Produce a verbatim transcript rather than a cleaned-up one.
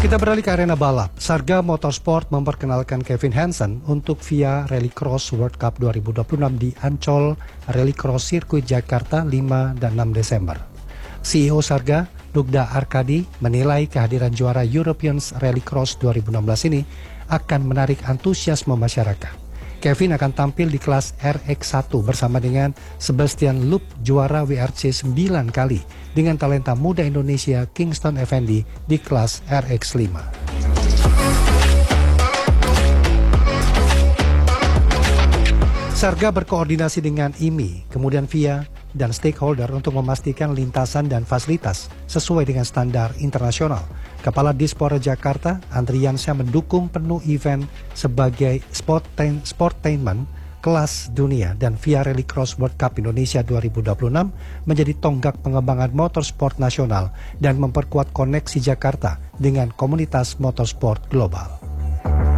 Kita beralih ke arena balap. Sarga Motorsport memperkenalkan Kevin Hansen untuk VIA Rallycross World Cup dua ribu dua puluh enam di Ancol Rallycross Sirkuit Jakarta lima dan enam Desember. C E O Sarga, Dugda Arkadi, menilai kehadiran juara European Rallycross dua ribu enam belas ini akan menarik antusiasme masyarakat. Kevin akan tampil di kelas R X satu bersama dengan Sebastian Loeb, juara W R C sembilan kali, dengan talenta muda Indonesia Kingston Effendi di kelas R X lima. Sarga berkoordinasi dengan I M I, kemudian VIA, dan stakeholder untuk memastikan lintasan dan fasilitas sesuai dengan standar internasional. Kepala Dispora Jakarta, Andriansyah, mendukung penuh event sebagai sportainment kelas dunia, dan VIA Rallycross World Cup Indonesia dua ribu dua puluh enam menjadi tonggak pengembangan motorsport nasional dan memperkuat koneksi Jakarta dengan komunitas motorsport global.